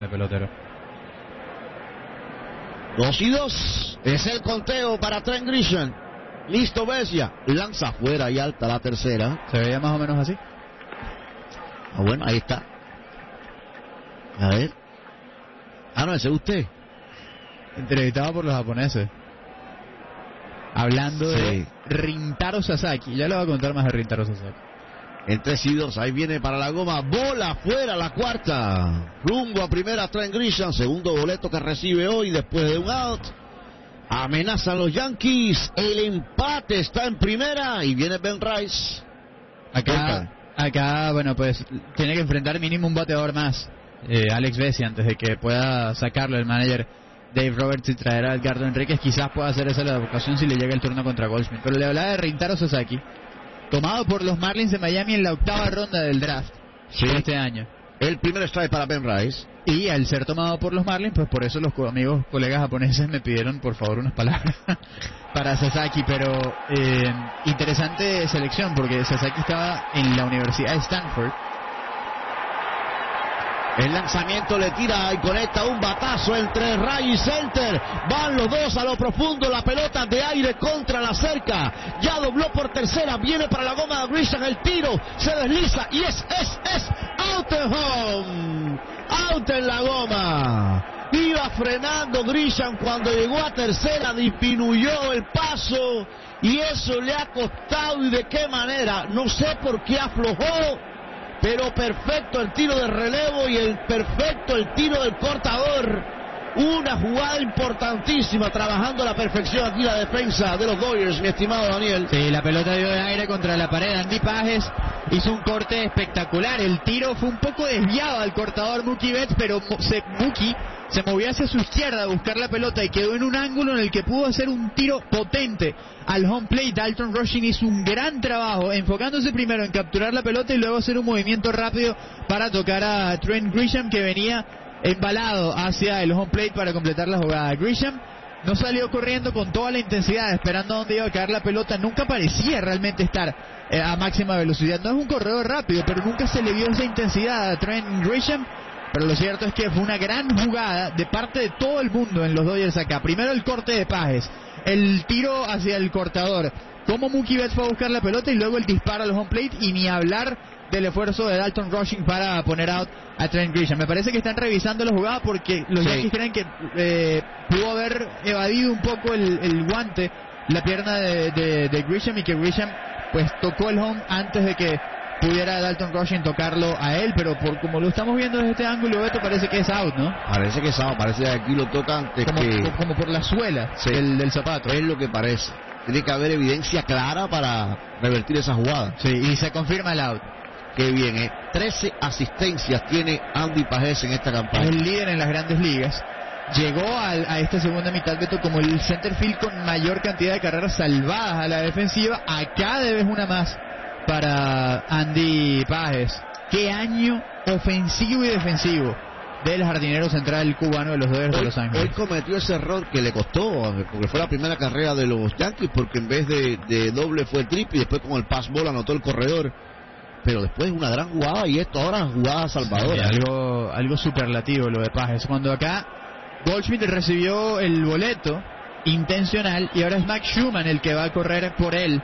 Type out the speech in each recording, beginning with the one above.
de pelotero. 2-2. Es el conteo para Trent Grisham. Listo, Vesia. Lanza afuera y alta la tercera. Se veía más o menos así. Bueno, ahí está. A ver. No, ese es usted. Entrevistado por los japoneses. Hablando de Rintaro Sasaki. Ya le voy a contar más de Rintaro Sasaki. En 3-2, ahí viene para la goma. Bola afuera, la cuarta. Rumbo a primera Trent Grisham. Segundo boleto que recibe hoy después de un out. Amenazan los Yankees. El empate está en primera. Y viene Ben Rice. Acá, bueno, pues tiene que enfrentar mínimo un bateador más. Alex Vesia, antes de que pueda sacarlo el manager Dave Roberts y traer a Edgardo Enríquez. Quizás pueda hacer esa la ocasión si le llega el turno contra Goldschmidt. Pero le hablaba de Rintaro Sasaki, tomado por los Marlins de Miami en la octava ronda del draft de este año. El primer strike para Ben Rice. Y al ser tomado por los Marlins, pues por eso los colegas japoneses me pidieron por favor unas palabras para Sasaki. Pero interesante selección, porque Sasaki estaba en la Universidad de Stanford. El lanzamiento le tira y conecta un batazo entre Ray y center. Van los dos a lo profundo. La pelota de aire contra la cerca. Ya dobló por tercera. Viene para la goma de Grisham. El tiro se desliza y es out and home. Out en la goma. Iba frenando Grisham cuando llegó a tercera. Disminuyó el paso y eso le ha costado. ¿Y de qué manera? No sé por qué aflojó. Pero perfecto el tiro de relevo y perfecto el tiro del cortador. Una jugada importantísima, trabajando a la perfección aquí la defensa de los Dodgers, mi estimado Daniel. Sí, la pelota dio de aire contra la pared. Andy Pages hizo un corte espectacular. El tiro fue un poco desviado al cortador Mookie Betts, pero Mookie se movió hacia su izquierda a buscar la pelota y quedó en un ángulo en el que pudo hacer un tiro potente al home plate. Dalton Rushing hizo un gran trabajo, enfocándose primero en capturar la pelota y luego hacer un movimiento rápido para tocar a Trent Grisham, que venía embalado hacia el home plate para completar la jugada. Grisham no salió corriendo con toda la intensidad, esperando a dónde iba a caer la pelota. Nunca parecía realmente estar a máxima velocidad. No es un corredor rápido, pero nunca se le vio esa intensidad a Trent Grisham. Pero lo cierto es que fue una gran jugada de parte de todo el mundo en los Dodgers acá. Primero el corte de Pages, el tiro hacia el cortador, como Mookie Betts fue a buscar la pelota, y luego el disparo al home plate, y ni hablar del esfuerzo de Dalton Rushing para poner out a Trent Grisham. Me parece que están revisando la jugada porque los Yankees creen que pudo haber evadido un poco el guante, la pierna de Grisham, y que Grisham pues tocó el home antes de que pudiera Dalton Rushing tocarlo a él, pero por como lo estamos viendo desde este ángulo, Beto, parece que es out, ¿no? Parece que es out, parece que aquí lo toca antes como por la suela del zapato. Es lo que parece. Tiene que haber evidencia clara para revertir esa jugada. Sí, y se confirma el out. Qué bien, 13 asistencias tiene Andy Pages en esta campaña. Es el líder en las grandes ligas. Llegó a esta segunda mitad, Beto, como el center field con mayor cantidad de carreras salvadas a la defensiva. Acá debes una más para Andy Pages. Qué año ofensivo y defensivo del jardinero central cubano de los Dodgers de Los Ángeles. Él cometió ese error que le costó, porque fue la primera carrera de los Yankees, porque en vez de doble fue triple, y después con el pass ball anotó el corredor. Pero después una gran jugada, y esto ahora jugada salvadora. Sí, algo superlativo lo de Pages. Cuando acá Goldschmidt recibió el boleto intencional, y ahora es Max Schumann el que va a correr por él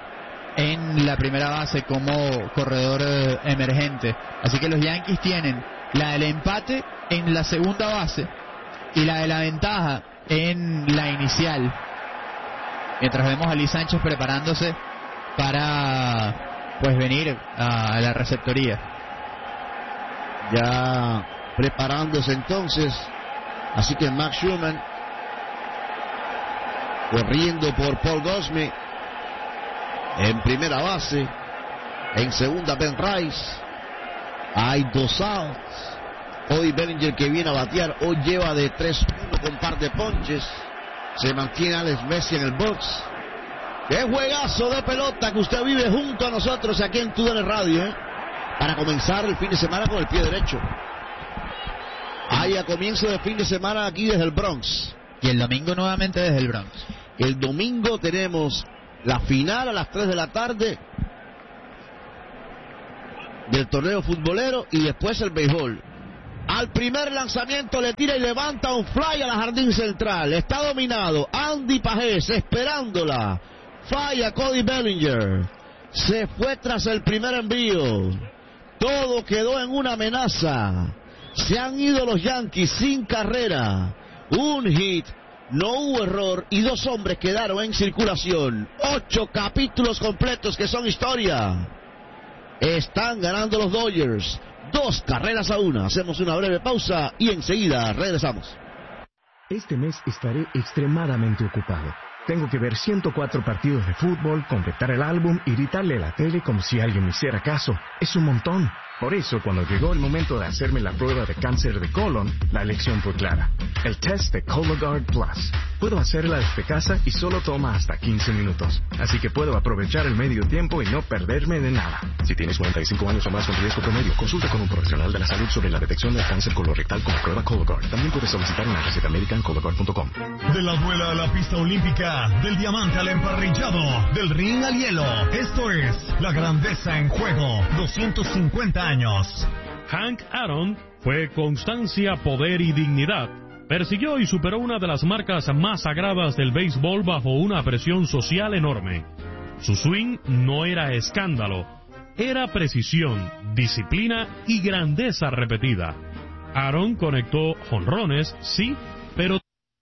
en la primera base como corredor emergente. Así que los Yankees tienen la del empate en la segunda base y la de la ventaja en la inicial, mientras vemos a Lee Sánchez preparándose para pues venir a la receptoría. Ya preparándose entonces, así que Max Schumann corriendo por Paul Goldschmidt en primera base. En segunda Ben Rice. Hay 2 outs. Hoy Bellinger, que viene a batear, hoy lleva de 3-1 con par de ponches. Se mantiene Alex Vesia en el box. Qué juegazo de pelota que usted vive junto a nosotros aquí en TUDN Radio, para comenzar el fin de semana con el pie derecho. Hay a comienzo de fin de semana aquí desde el Bronx. Y el domingo nuevamente desde el Bronx. El domingo tenemos la final a las 3 de la tarde del torneo futbolero, y después el béisbol. Al primer lanzamiento le tira y levanta un fly a la jardín central. Está dominado. Andy Pagés esperándola. Falla Cody Bellinger. Se fue tras el primer envío. Todo quedó en una amenaza. Se han ido los Yankees sin carrera. Un hit. No hubo error y 2 hombres quedaron en circulación. 8 capítulos completos que son historia. Están ganando los Dodgers. 2-1. Hacemos una breve pausa y enseguida regresamos. Este mes estaré extremadamente ocupado. Tengo que ver 104 partidos de fútbol, completar el álbum y gritarle a la tele como si alguien me hiciera caso. Es un montón. Por eso, cuando llegó el momento de hacerme la prueba de cáncer de colon, la elección fue clara. El test de Cologuard Plus. Puedo hacerla desde casa y solo toma hasta 15 minutos. Así que puedo aprovechar el medio tiempo y no perderme de nada. Si tienes 45 años o más con riesgo promedio, consulta con un profesional de la salud sobre la detección del cáncer colorectal con la prueba Cologuard. También puedes solicitar una receta médica en Cologuard.com. De la duela a la pista olímpica, del diamante al emparrillado, del ring al hielo. Esto es la grandeza en juego. 250 años. Hank Aaron fue constancia, poder y dignidad. Persiguió y superó una de las marcas más sagradas del béisbol bajo una presión social enorme. Su swing no era escándalo, era precisión, disciplina y grandeza repetida. Aaron conectó jonrones, sí, pero...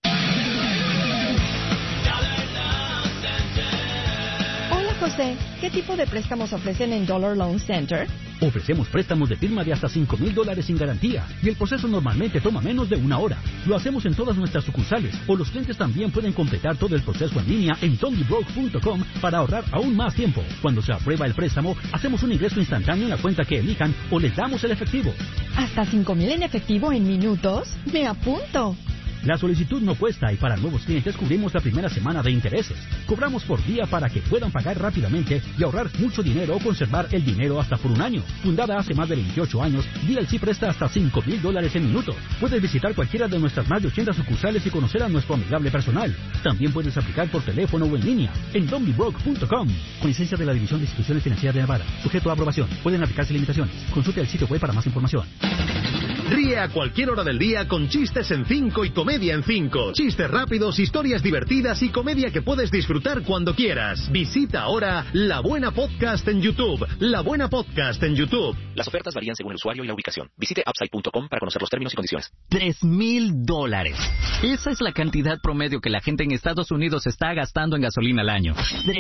José, ¿qué tipo de préstamos ofrecen en Dollar Loan Center? Ofrecemos préstamos de firma de hasta $5,000 sin garantía y el proceso normalmente toma menos de 1 hora. Lo hacemos en todas nuestras sucursales o los clientes también pueden completar todo el proceso en línea en donnybrook.com para ahorrar aún más tiempo. Cuando se aprueba el préstamo, hacemos un ingreso instantáneo en la cuenta que elijan o les damos el efectivo. ¿Hasta $5,000 en efectivo en minutos? ¡Me apunto! La solicitud no cuesta y para nuevos clientes cubrimos la primera semana de intereses. Cobramos por día para que puedan pagar rápidamente y ahorrar mucho dinero o conservar el dinero hasta por 1 año. Fundada hace más de 28 años, DLC presta hasta $5,000 en minutos. Puedes visitar cualquiera de nuestras más de 80 sucursales y conocer a nuestro amigable personal. También puedes aplicar por teléfono o en línea en donnybrook.com. Con licencia de la División de Instituciones Financieras de Nevada. Sujeto a aprobación. Pueden aplicarse limitaciones. Consulte el sitio web para más información. Ríe a cualquier hora del día con chistes en 5 y comedia en 5. Chistes rápidos, historias divertidas y comedia que puedes disfrutar cuando quieras. Visita ahora La Buena Podcast en YouTube. La Buena Podcast en YouTube. Las ofertas varían según el usuario y la ubicación. Visite upside.com para conocer los términos y condiciones. $3,000. Esa es la cantidad promedio que la gente en Estados Unidos está gastando en gasolina al año.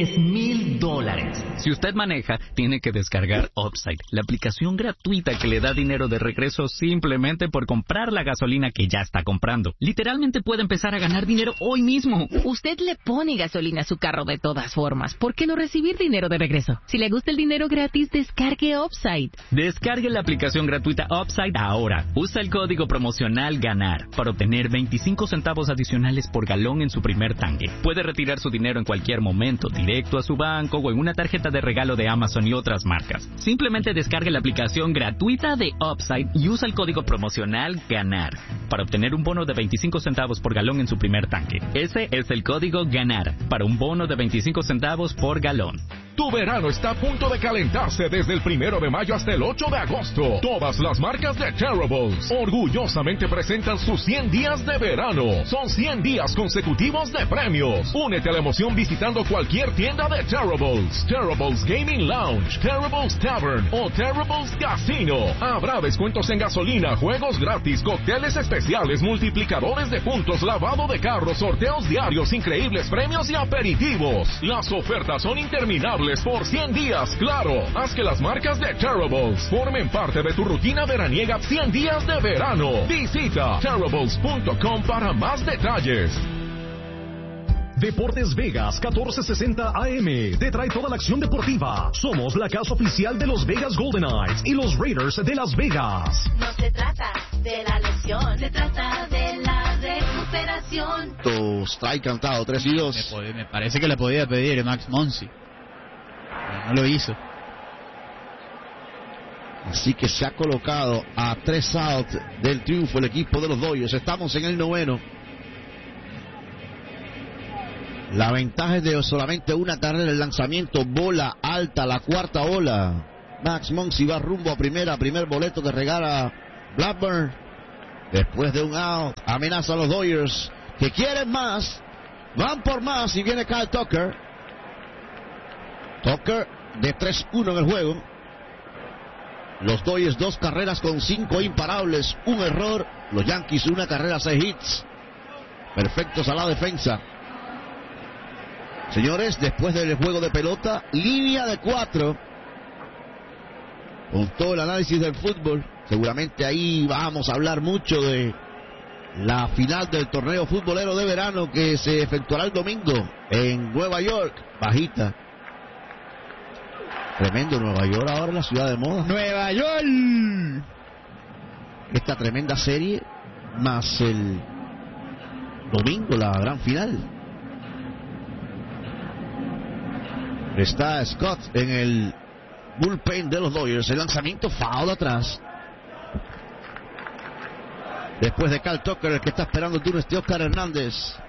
$3,000. Si usted maneja, tiene que descargar Upside, la aplicación gratuita que le da dinero de regreso simplemente por comprar la gasolina que ya está comprando. Literalmente puede empezar a ganar dinero hoy mismo. Usted le pone gasolina a su carro de todas formas. ¿Por qué no recibir dinero de regreso? Si le gusta el dinero gratis, descargue Upside. Descargue la aplicación gratuita Upside ahora. Usa el código promocional GANAR para obtener 25 centavos adicionales por galón en su primer tanque. Puede retirar su dinero en cualquier momento, directo a su banco o en una tarjeta de regalo de Amazon y otras marcas. Simplemente descargue la aplicación gratuita de Upside y usa el código promocional GANAR para obtener un bono de 25 centavos por galón en su primer tanque. Ese es el código GANAR para un bono de 25 centavos por galón. Tu verano está a punto de calentarse desde el 1 de mayo hasta el 8 de agosto. Todas las marcas de Terribles orgullosamente presentan sus 100 días de verano. Son 100 días consecutivos de premios. Únete a la emoción visitando cualquier tienda de Terribles. Terribles Gaming Lounge, Terribles Tavern o Terribles Casino. Habrá descuentos en gasolina, juegos gratis, cócteles especiales, multiplicadores de puntos, lavado de carros, sorteos diarios, increíbles premios y aperitivos. Las ofertas son interminables por 100 días, claro. Haz que las marcas de Terribles formen parte de tu rutina veraniega 100 días de verano. Visita Terribles.com para más detalles. Deportes Vegas 1460 AM te trae toda la acción deportiva. Somos la casa oficial de los Vegas Golden Knights y los Raiders de Las Vegas. No se trata de la lesión, se trata de la recuperación. Strike cantado, 3-2. Me parece que le podía pedir Max Muncy. No lo hizo. Así que se ha colocado a 3 out del triunfo el equipo de los Dodgers. Estamos en el 9º. La ventaja es de solamente una carrera. El lanzamiento, bola alta, la cuarta bola. Max Muncy va rumbo a primera, primer boleto que regala Blackburn. Después de un out, amenaza a los Dodgers que quieren más. Van por más y viene Kyle Tucker. Tucker de 3-1 en el juego. Los Dodgers 2 carreras con 5 imparables, un error. Los Yankees 1 carrera, 6 hits. Perfectos a la defensa. Señores, después del juego de pelota, línea de 4. Con todo el análisis del fútbol, seguramente ahí vamos a hablar mucho de la final del torneo futbolero de verano que se efectuará el domingo en Nueva York. Bajita. Tremendo Nueva York, ahora la ciudad de moda. Nueva York. Esta tremenda serie, más el domingo, la gran final. Está Scott en el bullpen de los Dodgers. El lanzamiento foul atrás. Después de Kyle Tucker, el que está esperando el turno es Oscar Hernández.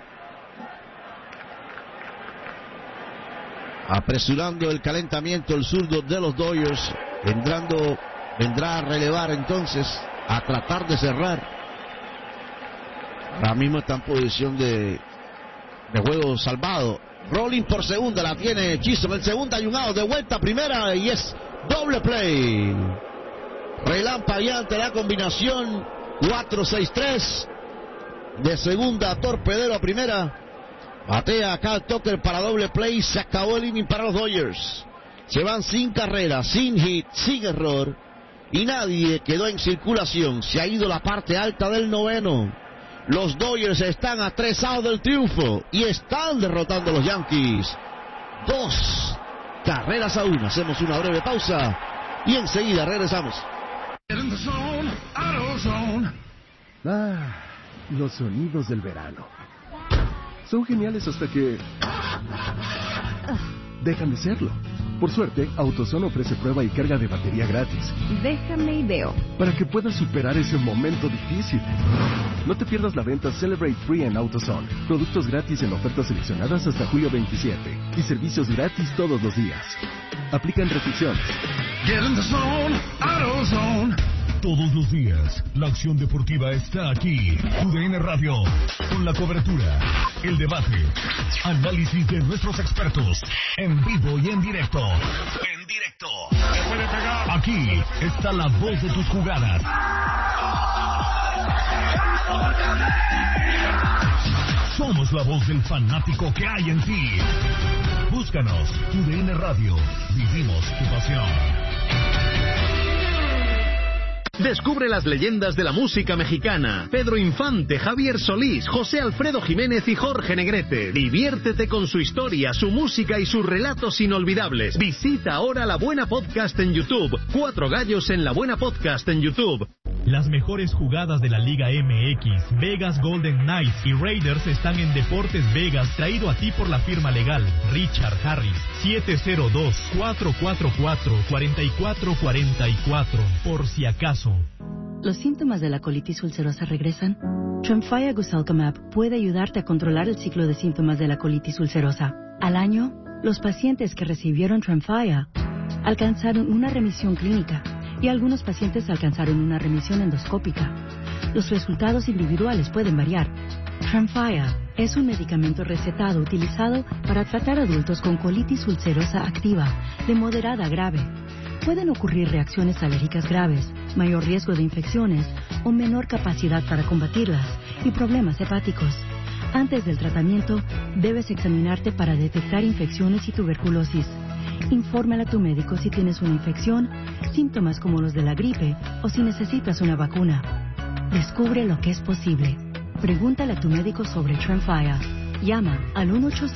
Apresurando el calentamiento, el zurdo de los Dodgers. Vendrá a relevar entonces, a tratar de cerrar. Ahora mismo está en posición de juego salvado. Rolling por segunda, la tiene Chisholm. El segundo hay un out, de vuelta a primera y es doble play. Relampagueante la combinación 4-6-3. De segunda a torpedero a primera. Batea Kyle Tucker para doble play. Se acabó el inning para los Dodgers. Se van sin carrera, sin hit, sin error. Y nadie quedó en circulación. Se ha ido la parte alta del noveno. Los Dodgers están a 3 outs del triunfo y están derrotando a los Yankees. 2 carreras a 1. Hacemos una breve pausa y enseguida regresamos. Los sonidos del verano. Son geniales hasta que dejan de serlo. Por suerte, AutoZone ofrece prueba y carga de batería gratis. Déjame y veo. Para que puedas superar ese momento difícil. No te pierdas la venta Celebrate Free en AutoZone. Productos gratis en ofertas seleccionadas hasta julio 27. Y servicios gratis todos los días. Aplican restricciones. Get in the zone, AutoZone. Todos los días, la acción deportiva está aquí. UDN Radio, con la cobertura, el debate, análisis de nuestros expertos, en vivo y en directo. En directo. Aquí está la voz de tus jugadas. Somos la voz del fanático que hay en ti. Búscanos, UDN Radio. Vivimos tu pasión. Descubre las leyendas de la música mexicana. Pedro Infante, Javier Solís, José Alfredo Jiménez y Jorge Negrete. Diviértete con su historia, su música y sus relatos inolvidables. Visita ahora La Buena Podcast en YouTube. 4 gallos en La Buena Podcast en YouTube. Las mejores jugadas de la Liga MX, Vegas Golden Knights y Raiders están en Deportes Vegas, traído a ti por la firma legal Richard Harris. 702-444-4444, por si acaso. ¿Los síntomas de la colitis ulcerosa regresan? Tremfya Guselkumab puede ayudarte a controlar el ciclo de síntomas de la colitis ulcerosa. Al año, los pacientes que recibieron Tremfya alcanzaron una remisión clínica y algunos pacientes alcanzaron una remisión endoscópica. Los resultados individuales pueden variar. Tremfya es un medicamento recetado utilizado para tratar adultos con colitis ulcerosa activa de moderada a grave. Pueden ocurrir reacciones alérgicas graves, mayor riesgo de infecciones o menor capacidad para combatirlas y problemas hepáticos. Antes del tratamiento, debes examinarte para detectar infecciones y tuberculosis. Infórmale a tu médico si tienes una infección, síntomas como los de la gripe o si necesitas una vacuna. Descubre lo que es posible. Pregúntale a tu médico sobre Tremfya. Llama al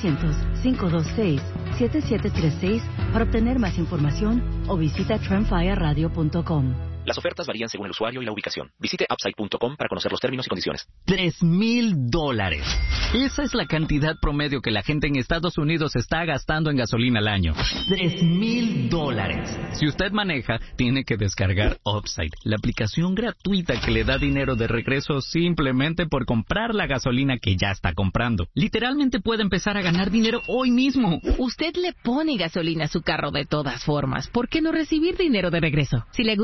1-800-526-7736 para obtener más información o visita tremfyaradio.com. Las ofertas varían según el usuario y la ubicación. Visite upside.com para conocer los términos y condiciones. $3,000. Esa es la cantidad promedio que la gente en Estados Unidos está gastando en gasolina al año. $3,000. Si usted maneja, tiene que descargar Upside, la aplicación gratuita que le da dinero de regreso simplemente por comprar la gasolina que ya está comprando. Literalmente puede empezar a ganar dinero hoy mismo. Usted le pone gasolina a su carro de todas formas. ¿Por qué no recibir dinero de regreso? Si le gusta el dinero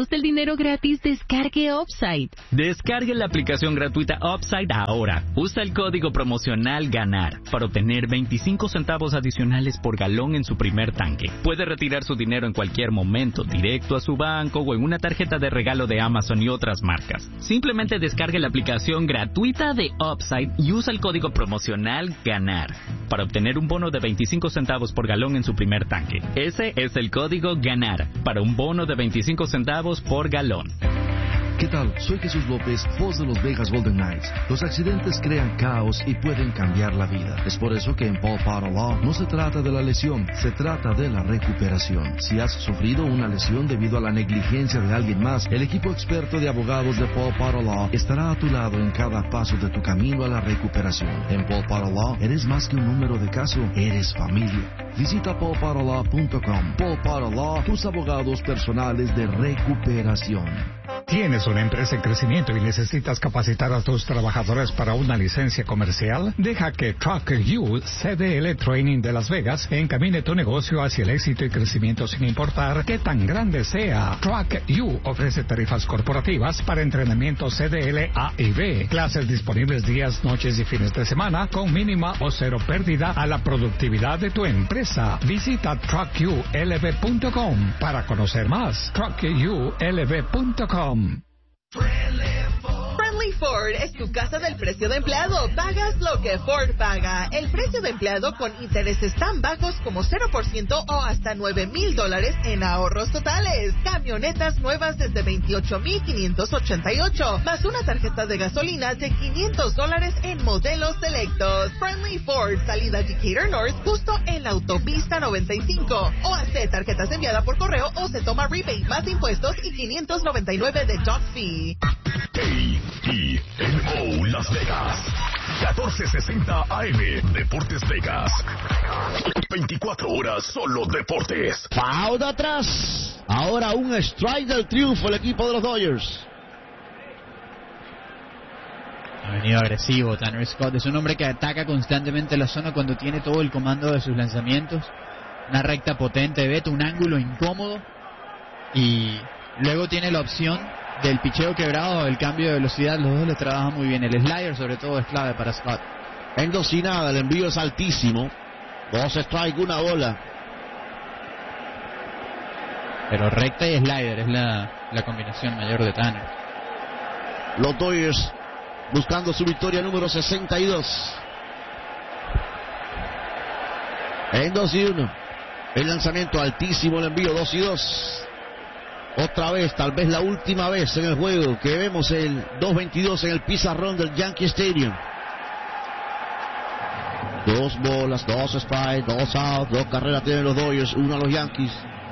dinero gratis, descargue Upside. Descargue la aplicación gratuita Upside ahora. Usa el código promocional GANAR para obtener 25 centavos adicionales por galón en su primer tanque. Puede retirar su dinero en cualquier momento, directo a su banco o en una tarjeta de regalo de Amazon y otras marcas. Simplemente descargue la aplicación gratuita de Upside y usa el código promocional GANAR para obtener un bono de 25 centavos por galón en su primer tanque. Ese es el código GANAR para un bono de 25 centavos por galón. ¿Qué tal? Soy Jesús López, voz de los Vegas Golden Knights. Los accidentes crean caos y pueden cambiar la vida. Es por eso que en Paul Potter Law no se trata de la lesión, se trata de la recuperación. Si has sufrido una lesión debido a la negligencia de alguien más, el equipo experto de abogados de Paul Potter Law estará a tu lado en cada paso de tu camino a la recuperación. En Paul Potter Law eres más que un número de caso, eres familia. Visita paulpotterlaw.com. Paul Potter Law, tus abogados personales de recuperación. ¿Tienes una empresa en crecimiento y necesitas capacitar a tus trabajadores para una licencia comercial? Deja que Truck You, CDL Training de Las Vegas, encamine tu negocio hacia el éxito y crecimiento sin importar qué tan grande sea. Truck You ofrece tarifas corporativas para entrenamiento CDL A y B. Clases disponibles días, noches y fines de semana con mínima o cero pérdida a la productividad de tu empresa. Visita truckyoulv.com para conocer más. truckyoulv.com. Friendly Ford es tu casa del precio de empleado. Pagas lo que Ford paga. El precio de empleado con intereses tan bajos como 0% o hasta $9,000 en ahorros totales. Camionetas nuevas desde $28,588, más una tarjeta de gasolina de $500 en modelos selectos. Friendly Ford, salida Decatur North, justo en la autopista 95. O hace tarjetas enviadas por correo o se toma rebate más impuestos y $599 de dock fee. KENO Las Vegas, 1460 AM, Deportes Vegas. 24 horas solo deportes. Foul de atrás. Ahora un strike del triunfo el equipo de los Dodgers. Ha venido agresivo Tanner Scott. Es un hombre que ataca constantemente la zona cuando tiene todo el comando de sus lanzamientos. Una recta potente, Beto, un ángulo incómodo. Y luego tiene la opción del picheo quebrado, el cambio de velocidad. Los dos le trabajan muy bien. El slider sobre todo es clave para Scott. En 2 y nada, el envío es altísimo. 2 strike, 1 bola. Pero recta y slider es la combinación mayor de Tanner. Los Dodgers buscando su victoria número 62. En 2 y 1. El lanzamiento altísimo, el envío 2 y 2. Otra vez, tal vez la última vez en el juego que vemos el 2-22 en el pizarrón del Yankee Stadium. 2 bolas, 2 strikes, 2 out, 2 carreras tienen los Dodgers, 1 a los Yankees.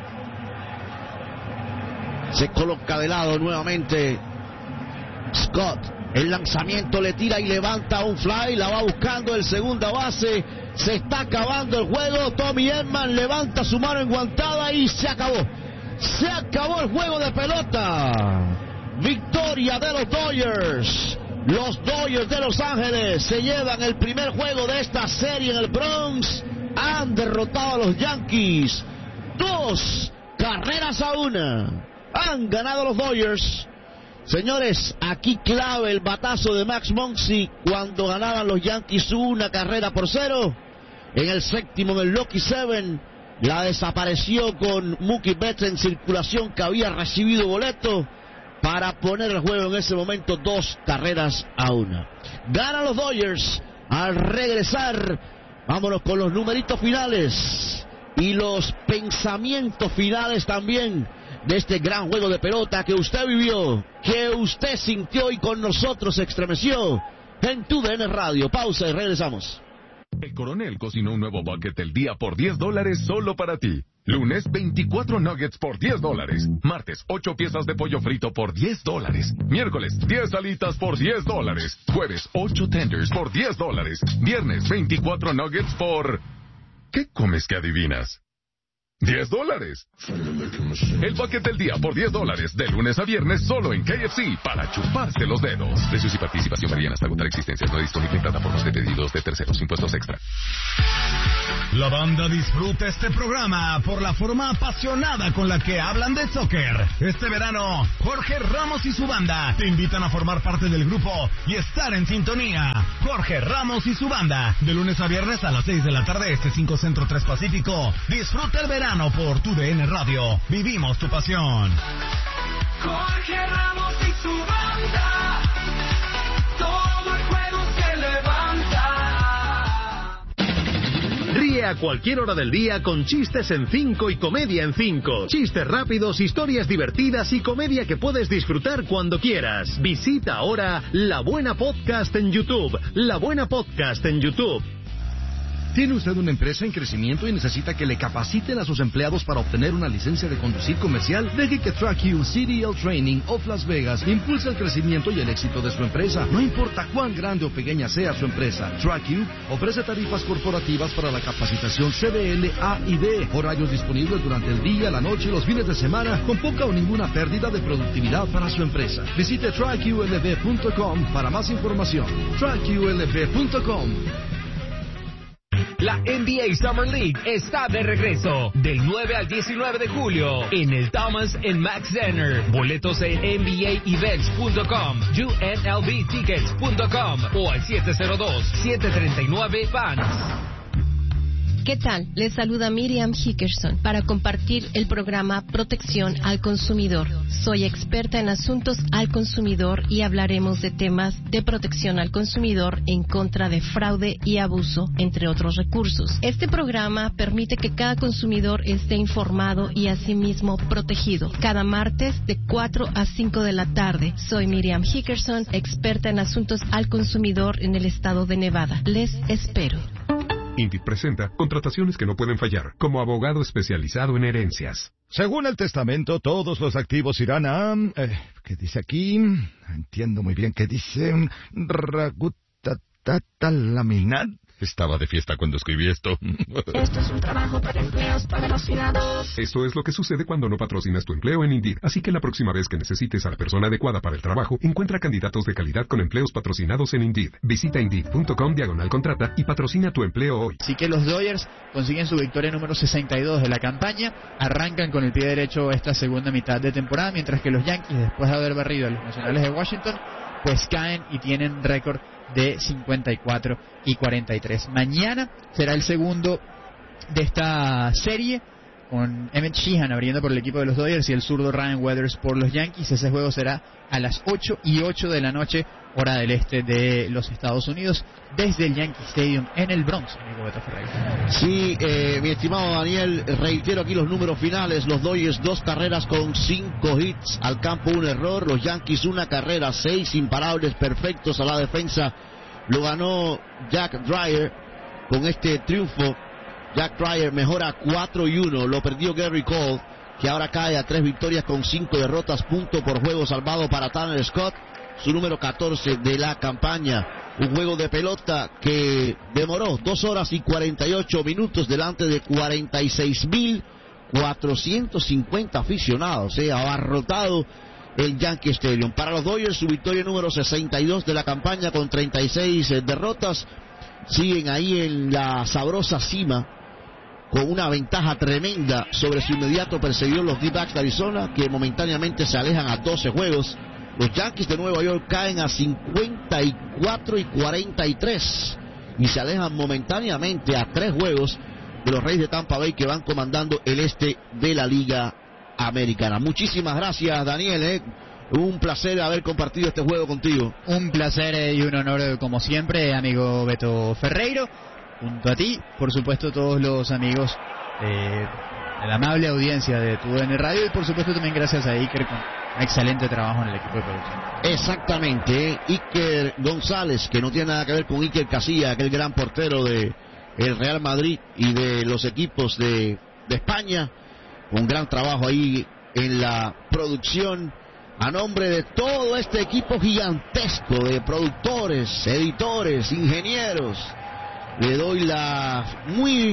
Se coloca de lado nuevamente Scott. El lanzamiento le tira y levanta un fly, la va buscando el segunda base. Se está acabando el juego. Tommy Edman levanta su mano enguantada y se acabó. Se acabó el juego de pelota. Victoria de los Dodgers. Los Dodgers de Los Ángeles se llevan el primer juego de esta serie en el Bronx. Han derrotado a los Yankees 2 carreras a 1. Han ganado los Dodgers. Señores, aquí clave el batazo de Max Muncy cuando ganaban los Yankees 1 carrera por 0. En el séptimo, en el Lucky Seven, la desapareció con Mookie Betts en circulación, que había recibido boleto para poner el juego en ese momento 2 carreras a 1. Ganan los Dodgers. Al regresar, vámonos con los numeritos finales y los pensamientos finales también de este gran juego de pelota que usted vivió, que usted sintió y con nosotros se estremeció en TUDN Radio. Pausa y regresamos. El Coronel cocinó un nuevo bucket del día por $10 solo para ti. Lunes, 24 nuggets por $10. Martes, 8 piezas de pollo frito por $10. Miércoles, 10 alitas por $10. Jueves, 8 tenders por $10. Viernes, 24 nuggets por... ¿Qué comes que adivinas? $10. El bucket del día por $10, de lunes a viernes solo en KFC para chuparse los dedos. Precios y participación varían hasta agotar existencias. No disponible en plataformas de pedidos de terceros, impuestos extra. La banda disfruta este programa por la forma apasionada con la que hablan de soccer. Este verano, Jorge Ramos y su banda te invitan a formar parte del grupo y estar en sintonía. Jorge Ramos y su banda, de lunes a viernes a las 6 de la tarde, 5 Centro 3 Pacífico. Disfruta el verano por TUDN Radio. Vivimos tu pasión. Jorge Ramos y su banda, todo el juego se levanta. Ríe a cualquier hora del día con chistes en 5 y comedia en 5. Chistes rápidos, historias divertidas y comedia que puedes disfrutar cuando quieras. Visita ahora La Buena Podcast en YouTube. La Buena Podcast en YouTube. ¿Tiene usted una empresa en crecimiento y necesita que le capaciten a sus empleados para obtener una licencia de conducir comercial? Deje que TrackU CDL Training of Las Vegas impulse el crecimiento y el éxito de su empresa. No importa cuán grande o pequeña sea su empresa, TrackU ofrece tarifas corporativas para la capacitación CDL A y D. Horarios disponibles durante el día, la noche y los fines de semana, con poca o ninguna pérdida de productividad para su empresa. Visite TrackULV.com para más información. TrackULV.com. La NBA Summer League está de regreso del 9 al 19 de julio en el Thomas & Mack Center. Boletos en NBAEvents.com, UNLVTickets.com o al 702-739-FANS. ¿Qué tal? Les saluda Miriam Hickerson para compartir el programa Protección al Consumidor. Soy experta en asuntos al consumidor y hablaremos de temas de protección al consumidor en contra de fraude y abuso, entre otros recursos. Este programa permite que cada consumidor esté informado y asimismo protegido. Cada martes de 4 a 5 de la tarde. Soy Miriam Hickerson, experta en asuntos al consumidor en el estado de Nevada. Les espero. Indeed presenta contrataciones que no pueden fallar, como abogado especializado en herencias. Según el testamento, todos los activos irán a... ¿qué dice aquí? Entiendo muy bien qué dice. Ragutatalaminat. Estaba de fiesta cuando escribí esto. Esto es un trabajo para empleos patrocinados. Esto es lo que sucede cuando no patrocinas tu empleo en Indeed. Así que la próxima vez que necesites a la persona adecuada para el trabajo, encuentra candidatos de calidad con empleos patrocinados en Indeed. Visita Indeed.com/contrata y patrocina tu empleo hoy. Así que los Dodgers consiguen su victoria número 62 de la campaña, arrancan con el pie derecho esta segunda mitad de temporada, mientras que los Yankees, después de haber barrido a los Nacionales de Washington, pues caen y tienen récord de 54 y 43. Mañana será el segundo de esta serie, con Emmett Sheehan abriendo por el equipo de los Dodgers y el zurdo Ryan Weathers por los Yankees. Ese juego será a las 8:08 de la noche, hora del este de los Estados Unidos, desde el Yankee Stadium en el Bronx, amigo Beto Ferreira. Sí, mi estimado Daniel, reitero aquí los números finales. Los Dodgers 2 carreras con 5 hits al campo, 1 error. Los Yankees 1 carrera, 6 imparables perfectos a la defensa. Lo ganó Jack Dreyer con este triunfo. Jack Dreyer mejora 4-1. Lo perdió Gary Cole, que ahora cae a 3 victorias con 5 derrotas. Punto por juego salvado para Tanner Scott, su número 14 de la campaña. Un juego de pelota que demoró 2 horas y 48 minutos delante de 46.450 aficionados. Abarrotado el Yankee Stadium. Para los Dodgers, su victoria número 62 de la campaña con 36 derrotas. Siguen ahí en la sabrosa cima, con una ventaja tremenda sobre su inmediato perseguidor, los D-backs de Arizona, que momentáneamente se alejan a 12 juegos. Los Yankees de Nueva York caen a 54 y 43 y se alejan momentáneamente a 3 juegos de los Reyes de Tampa Bay, que van comandando el este de la Liga Americana. Muchísimas gracias, Daniel. Un placer haber compartido este juego contigo. Un placer y un honor, como siempre, amigo Beto Ferreiro. Junto a ti, por supuesto, todos los amigos de la amable audiencia de TUDN Radio, y por supuesto también gracias a Iker con un excelente trabajo en el equipo de producción. Exactamente, Iker González, que no tiene nada que ver con Iker Casillas, aquel gran portero de el Real Madrid y de los equipos de España. Un gran trabajo ahí en la producción. A nombre de todo este equipo gigantesco de productores, editores, ingenieros, le doy la muy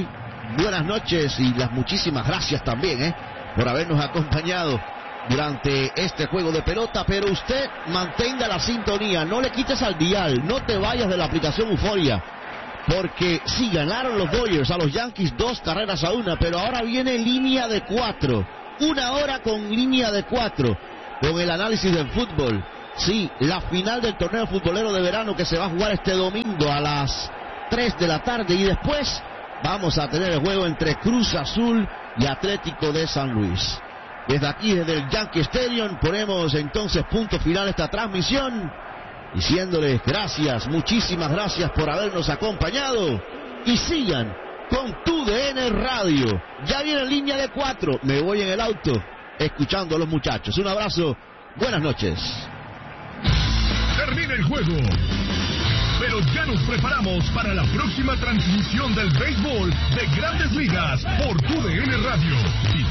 buenas noches y las muchísimas gracias también por habernos acompañado durante este juego de pelota, pero usted mantenga la sintonía, no le quites al dial, no te vayas de la aplicación Euforia, porque sí ganaron los Dodgers a los Yankees 2-1, pero ahora viene línea de 4, 1 hora con línea de 4, con el análisis del fútbol. Sí, la final del torneo futbolero de verano que se va a jugar este domingo a las 3 de la tarde y después vamos a tener el juego entre Cruz Azul y Atlético de San Luis. Desde aquí, desde el Yankee Stadium, ponemos entonces punto final a esta transmisión, diciéndoles gracias, muchísimas gracias por habernos acompañado, y sigan con TUDN Radio. Ya viene línea de 4, me voy en el auto escuchando a los muchachos. Un abrazo, buenas noches. Termina el juego, pero ya nos preparamos para la próxima transmisión del béisbol de Grandes Ligas por TUDN Radio.